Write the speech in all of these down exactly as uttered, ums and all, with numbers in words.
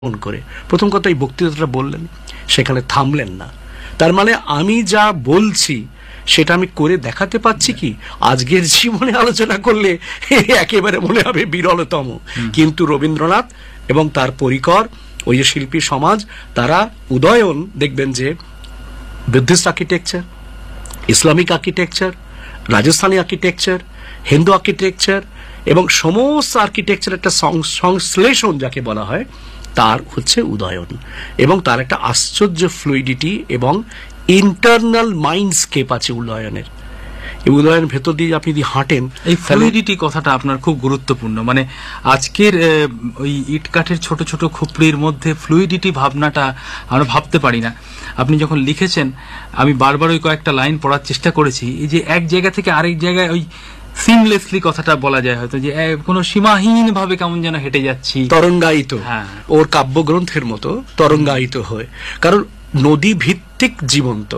Phone করে প্রথম কথা এই বক্তৃতাটা বললেন, সেখানে থামলেন না। তার মানে আমি যা বলছি সেটা আমি করে দেখাতে পাচ্ছি কি আজকের জীবনে আলোচনা করলে একেবারে মনে হবে বিরলতম। কিন্তু রবীন্দ্রনাথ এবং তার পরিকর ওই যে শিল্পী সমাজ, তারা উদয়ন দেখবেন যে Buddhist architecture, Islamic architecture, Rajasthani architecture, Hindu architecture এবং সমস্ত আর্কিটেকচার একটা সংশ্লেষণ যাকে বলা হয়, তার হচ্ছে উদয়ন। এবং তার একটা আশ্চর্য ফ্লুইডিটি এবং ইন্টারনাল মাইন্ডস্কেপ আছে উদয়নের। এই উদয়ন ভেতর দিয়ে আপনি যদি হাঁটেন, এই ফ্লুইডিটি কথাটা আপনার খুব গুরুত্বপূর্ণ। মানে আজকের ওই ইট কাঠের ছোট ছোট খুপড়ির মধ্যে ফ্লুইডিটি ভাবনাটা আমরা ভাবতে পারি না। আপনি যখন লিখেছেন, আমি বারবার ওই কয়েকটা লাইন পড়ার চেষ্টা করেছি, এই যে এক জায়গা থেকে আরেক জায়গায় ওই সিমলেসলি কথাটা বলা যায়, হয়তো যে কোনো সীমাহীন ভাবে কেমন যেন হেঁটে যাচ্ছি, তরঙ্গায়িত, ওর কাব্যগ্রন্থের মতো তরঙ্গায়িত হয়ে। কারণ নদী ভিত্তিক জীবন্ত,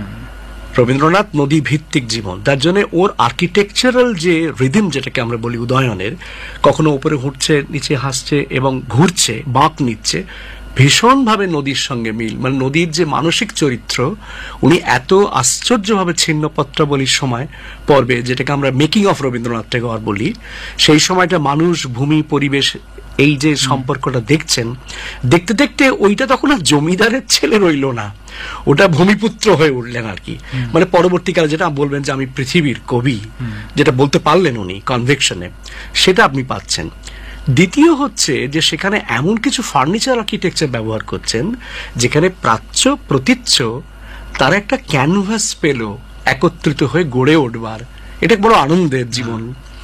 রবীন্দ্রনাথ নদী ভিত্তিক জীবন, তার জন্য ওর আর্কিটেকচারাল যে রিদিম যেটাকে আমরা বলি উদয়নের, কখনো উপরে উঠছে, নিচে হাসছে এবং ঘুরছে, বাঁক নিচ্ছে, ভীষণভাবে নদীর সঙ্গে মিল। মানে নদীর যে মানসিক চরিত্র, উনি এত আশ্চর্যভাবে ছিন্নপত্রাবলীর সময় পর্বে, যেটাকে আমরা মেকিং অফ রবীন্দ্রনাথ টেগোর বলি, সেই সময়টা মানুষ, ভূমি, পরিবেশ, এই যে সম্পর্কটা দেখছেন, দেখতে দেখতে ওইটা তখন আর জমিদারের ছেলে রইল না, ওটা ভূমিপুত্র হয়ে উঠলেন আর কি। মানে পরবর্তীকালে যেটা বলবেন যে আমি পৃথিবীর কবি, যেটা বলতে পারলেন উনি কনভিকশনে, সেটা আপনি পাচ্ছেন। দ্বিতীয় হচ্ছে যে সেখানে এমন কিছু ফার্নিচার আর্কিটেকচার ব্যবহার করছেন যেখানে প্রাচ্য প্রতীচ্য তার একটা ক্যানভাস পেল একত্রিত হয়ে গড়ে উঠবার। এটা বড় আনন্দের জীবন।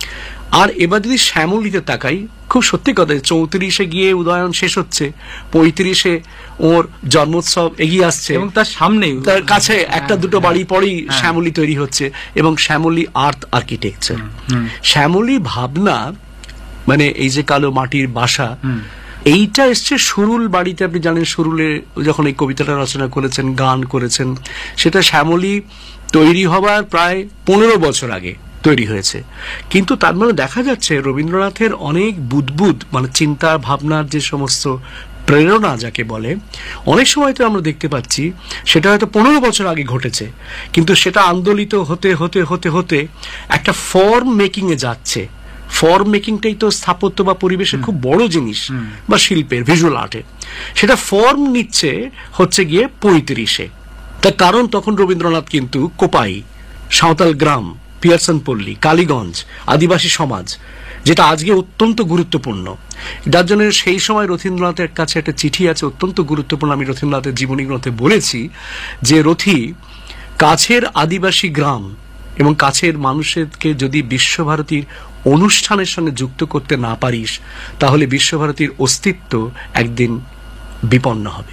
আর এবার যদি শ্যামলীতে তাকাই, খুব সত্যি কথা, চৌত্রিশে গিয়ে উদয়ন শেষ হচ্ছে, পঁয়ত্রিশে ওর জন্মোৎসব এগিয়ে আসছে এবং তার সামনে তার কাছে একটা দুটো বাড়ি পরেই শ্যামলী তৈরি হচ্ছে। এবং শ্যামলী আর্ট আর্কিটেকচার, শ্যামলী ভাবনা, মানে এই যে কালো মাটির বাসা, এইটা এসছে সুরুল বাড়িতে। আপনি জানেন সুরুলে যখন এই কবিতাটা রচনা করেছেন, গান করেছেন, সেটা শ্যামলী তৈরি হবার প্রায় পনেরো বছর আগে তৈরি হয়েছে। কিন্তু তার মানে দেখা যাচ্ছে রবীন্দ্রনাথের অনেক বুদবুদ, মানে চিন্তা ভাবনার যে সমস্ত প্রেরণা যাকে বলে, অনেক সময় তো আমরা দেখতে পাচ্ছি সেটা হয়তো পনেরো বছর আগে ঘটেছে, কিন্তু সেটা আন্দোলিত হতে হতে হতে হতে একটা ফর্ম মেকিং এ যাচ্ছে। ফর্ম মেকিংটাই তো স্থাপত্য বা পরিবেশের খুব বড় জিনিস, বা শিল্পের, ভিজুয়াল আর্টের। সেটা ফর্ম নিচ্ছে হচ্ছে গিয়ে পঁয়ত্রিশে। তার কারণ তখন রবীন্দ্রনাথ কিন্তু কোপাই, সাঁওতাল গ্রাম, পিয়ারসন পল্লী, কালীগঞ্জ, আদিবাসী সমাজ, যেটা আজকে অত্যন্ত গুরুত্বপূর্ণ, যার জন্য সেই সময় রথীন্দ্রনাথের কাছে একটা চিঠি আছে অত্যন্ত গুরুত্বপূর্ণ। আমি রথীন্দ্রনাথের জীবনী গ্রন্থে বলেছি যে রথী, কাছের আদিবাসী গ্রাম এবং কাছের মানুষকে যদি বিশ্বভারতীর অনুষ্ঠানের সঙ্গে যুক্ত করতে না পারিস, তাহলে বিশ্বভারতীর অস্তিত্ব একদিন বিপন্ন হবে।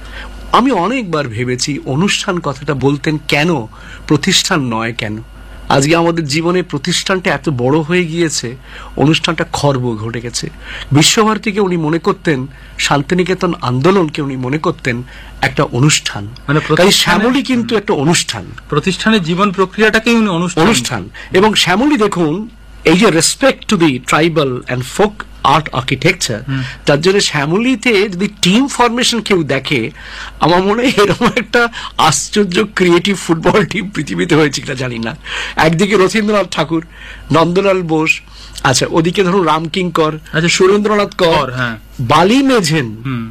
আমি অনেকবার ভেবেছি অনুষ্ঠান কথাটা বলতেন কেন, প্রতিষ্ঠান নয় কেন। আজকে আমাদের জীবনে প্রতিষ্ঠানটা এত বড় হয়ে গিয়েছে, অনুষ্ঠানটা খর্ব ঘটে গেছে। বিশ্বভারতীকে উনি মনে করতেন, শান্তিনিকেতন আন্দোলনকে উনি মনে করতেন একটা অনুষ্ঠান। মানে শ্যামলী কিন্তু একটা অনুষ্ঠান, প্রতিষ্ঠানের জীবন প্রক্রিয়াটাকেই উনি অনুষ্ঠান। এবং শ্যামলী দেখুন, এই যে respect to the tribal and folk art architecture, তার জন্য শ্যামলীতে যদি টিম ফরমেশন কেউ দেখে, আমার মনে হয় এরকম একটা আশ্চর্য ক্রিয়েটিভ ফুটবল টিম পৃথিবীতে হয়েছে কিনা জানি না। একদিকে রথীন্দ্রনাথ ঠাকুর, নন্দলাল বোস, আচ্ছা ওদিকে ধরুন রামকিঙ্কর, সুরেন্দ্রনাথ কর, বালি মেঝেন,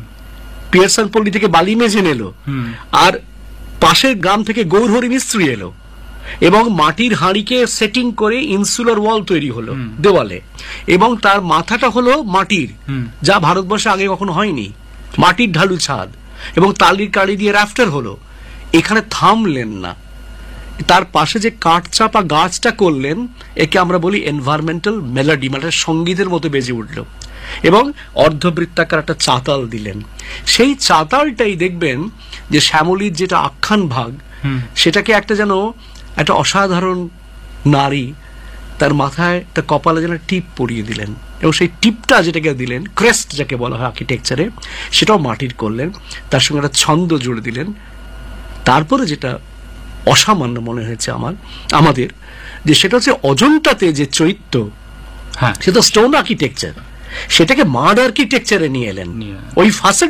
পিয়ারসন পল্লী থেকে বালি মেঝেন এলো, আর পাশের গ্রাম থেকে গৌরহরি মিস্ত্রি এলো, এবং মাটির হাঁড়িকে সেটিং করে ইনসুলার ওয়াল তৈরি হলো দেওয়ালে, এবং তার মাথাটা হলো মাটির, যা ভারতবর্ষে আগে কখনো হয়নি, মাটির ঢালু ছাদ, এবং তালির কাড়ি দিয়ে রাফটার হলো। এখানে থামলেন না, তার পাশে যে কাঠচাপা গাছটা করলেন, একে আমরা বলি এনভায়রনমেন্টাল মেলোডি, মানে সঙ্গীতের মতো বেজে উঠল, এবং অর্ধবৃত্তাকার একটা চাতাল দিলেন। সেই চাতালটাই দেখবেন যে শ্যামলীর যেটা আখ্যান ভাগ, সেটাকে একটা যেন একটা অসাধারণ নারী, তার মাথায় একটা কপালে যেন টিপ পরিয়ে দিলেন, এবং সেই টিপটা যেটাকে দিলেন, ক্রেস্ট যাকে বলা হয় আর্কিটেকচারে, সেটাও মাটির করলেন, তার সঙ্গে একটা ছন্দ জুড়ে দিলেন। তারপরে যেটা অসামান্য মনে হয়েছে আমার আমাদের, যে সেটা হচ্ছে অজন্তাতে যে চৈত্য, সেটা স্টোন আর্কিটেকচার, সেটাকে মাড আর্কিটেকচারে নিয়ে এলেন। নিয়ে- ওই ফাসেট